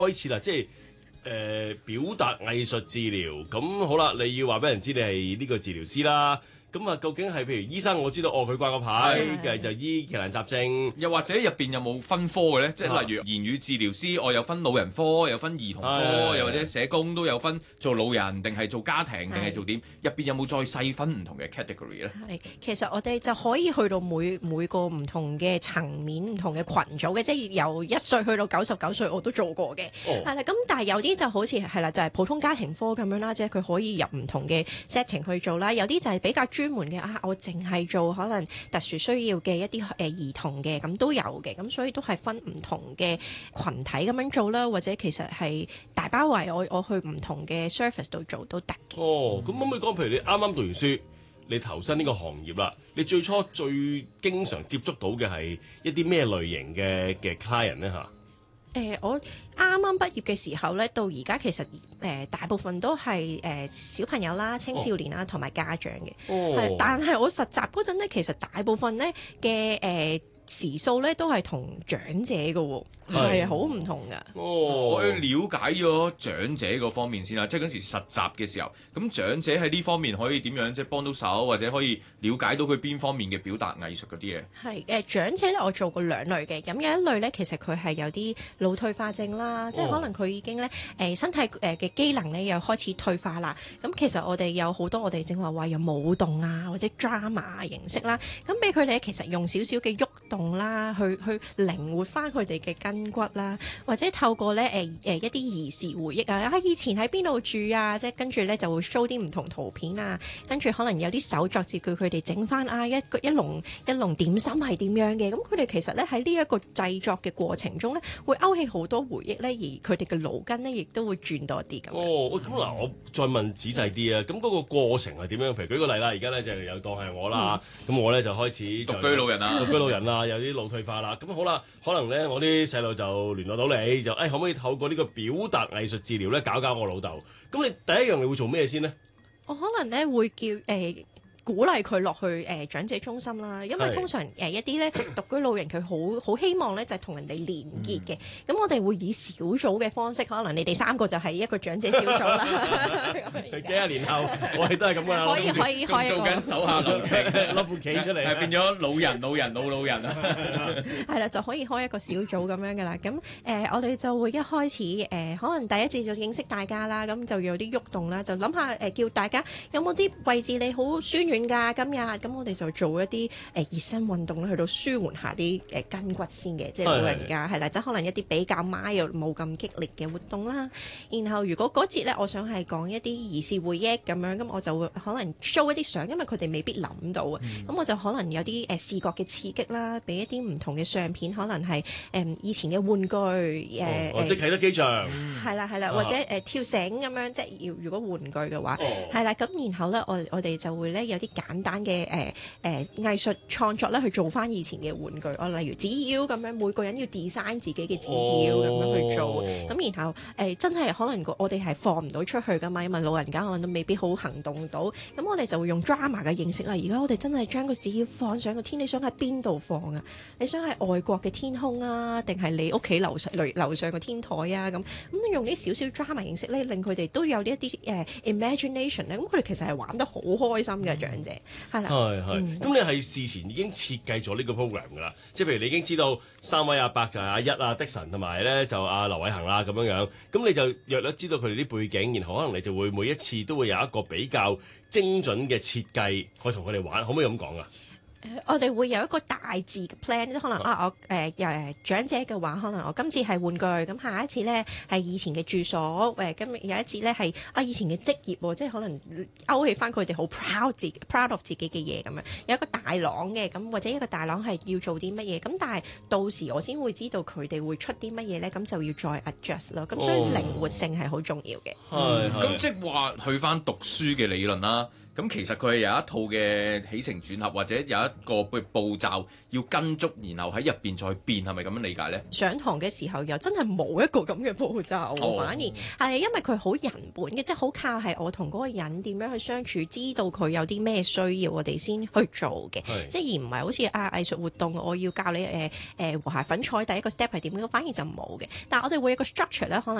開始啦，即係表達藝術治療。咁好啦，你要話俾人知你係呢個治療師啦。咁啊，究竟係譬如醫生，我知道佢掛個牌嘅就醫奇難雜症， 又或者入邊有冇分科嘅咧？即係例如言語治療師，我有分老人科，有分兒童科，又或者社工都有分做老人定係做家庭定係做點？入邊有冇再細分唔同嘅 category 咧？ 係，其實我哋就可以去到每個唔同嘅層面、唔同嘅群組嘅，即係由1歲去到99歲我都做過嘅。係啦，咁但係有啲就好似係啦，就係普通家庭科咁樣啦，即係佢可以入唔同嘅 setting 去做啦。有啲就係比較專門嘅我淨係做可能特殊需要嘅一啲兒童嘅，咁都有嘅，咁所以都係分唔同嘅群體咁樣做啦，或者其實係大包圍我去唔同嘅 service 度做都得嘅。 咁可唔可以講，譬如你啱啱讀完書，你投身呢個行業啦，你最初最經常接觸到嘅係一啲咩類型嘅 client 咧嚇？ 我啱啱畢業嘅時候咧，到而家其實大部分都係小朋友啦、青少年啦同埋家長嘅。但係我實習嗰陣咧，其實大部分咧嘅時數咧都係同長者嘅喎，係好唔同㗎。 我要了解咗長者嗰方面先啦，即係嗰時實習嘅時候，咁長者喺呢方面可以點樣即係幫到手，或者可以了解到佢邊方面嘅表達藝術嗰啲嘢？ 係長者咧，我做過2類嘅，咁有一類咧，其實佢係有啲腦退化症啦，即係可能佢已經咧身體嘅機能咧又開始退化啦。咁其實我哋有好多我哋正話有舞動啊，或者 drama 形式啦，咁俾佢哋其實用少少嘅喐動啦，去靈活翻佢哋嘅筋骨啦，或者透過咧一啲兒時回憶啊，以前喺邊度住啊，即係跟住咧就會 show 啲唔同圖片啊，跟住可能有啲手作字句佢哋整翻一籠點心係點樣嘅，咁佢哋其實咧喺呢一個製作嘅過程中咧，會勾起好多回憶咧，而佢哋嘅腦筋咧亦都會轉多啲咁。 咁嗱，我再問仔細啲啊，咁嗰個過程係點樣？譬如舉個例啦，而家咧就有當係我啦，咁我咧就開始獨居老人啦， 獨居老人啦，有啲腦退化啦，咁好啦，可能咧我啲細路就聯絡到你，就可唔可以透過呢個表達藝術治療咧搞我老豆？咁你第一樣你會做咩先呢？ 我可能咧會叫鼓勵佢落去長者中心啦，因為通常一啲咧獨居老人佢好希望咧就係同人哋連結嘅，咁我哋會以小組嘅方式，可能你哋3個就係一個長者小組啦。 幾廿年後我哋都係咁噶啦， 可以開一個做緊手下留情， 攞副棋出嚟， 係變咗老人啊！ 係啦，就可以開一個小組咁樣噶啦。咁我哋就會一開始可能第一次就認識大家啦，咁就有啲喐動啦，就諗下叫大家有冇啲位置你好酸軟㗎今日，咁我哋就做一啲熱身運動去到舒緩下啲筋骨先嘅，即係老人家係啦，即係可能一啲比較 mild 冇咁激烈嘅活動啦。然後如果嗰節咧，我想係講一啲兒時回憶咁樣，咁我就會可能 show 一啲相，因為佢哋未必諗到啊。咁我就可能有啲視覺嘅刺激啦，俾一啲唔同嘅相片，可能係以前嘅玩具即係啟德機場， 係啦，或者跳繩咁樣，即係如果玩具嘅話，係啦。咁然後咧，我哋就會咧有啲簡單嘅藝術創作咧，去做翻以前嘅玩具。例如紙鷂咁樣，每個人要 design 自己嘅紙鷂咁樣去做。咁然後真係可能我哋係放唔到出去噶嘛，因為老人家可能都未必好行動到。咁我哋就會用 drama 嘅形式啦。而家我哋真係將個紙鷂放上個天，你想喺邊度放啊？你想喺外國嘅天空啊，定係你屋企樓上個天台啊？咁你用啲少少 drama 形式咧，令佢哋都有呢一啲imagination 咧。咁佢哋其實係玩得好開心嘅長者。係啦， 咁你係事前已經設計咗呢個 program 㗎啦，即係譬如你已經知道3位阿伯就係阿一啊、的神同埋咧就阿劉偉恒啦咁樣，咁你就約略知道佢哋啲背景，然後可能你就會每一次都會有一個比較精準嘅設計，可以同佢哋玩，可唔可以咁講啊？ 我哋會有一個大致嘅 plan，即可能我長者嘅話，可能我今次係玩具，咁下一次咧係以前嘅住所，咁有一次咧係以前嘅職業喎，即係可能勾起翻佢哋好 proud of 自己嘅嘢咁樣，有一個大廊嘅，咁或者一個大廊係要做啲乜嘢，咁但係到時我先會知道佢哋會出啲乜嘢咧，咁就要再 adjust 咯，咁所以靈活性係好重要嘅。 咁即係話去翻讀書嘅理論啦。 咁其實佢係有一套嘅起承轉合，或者有一個步驟要跟足，然後喺入邊再變，係咪咁樣理解呢？ 上堂嘅時候又真係冇一個咁嘅步驟喎， 哦反而係因為佢好人本嘅，即係好靠係我同嗰個人點樣去相處，知道佢有啲咩需要，我哋先去做嘅，即係而唔係好似藝術活動，我要教你和諧粉彩第一個 step 係點，反而就冇嘅。但係我哋會有個 structure 咧，可能